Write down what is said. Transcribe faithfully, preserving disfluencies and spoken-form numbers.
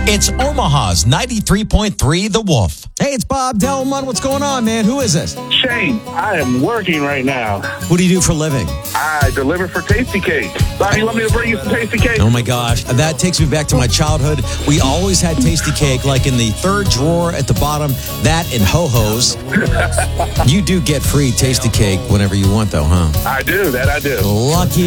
It's Omaha's ninety-three point three The Wolf. Hey, it's Bob Delman. What's going on, man? Who is this? Shane, I am working right now. What do you do for a living? I deliver for Tasty Cake. Bob, you want me to bring you some Tasty Cake? Oh, my gosh. That takes me back to my childhood. We always had Tasty Cake, like in the third drawer at the bottom, that and Ho-Ho's. You do get free Tasty Cake whenever you want, though, huh? I do. That I do. Lucky.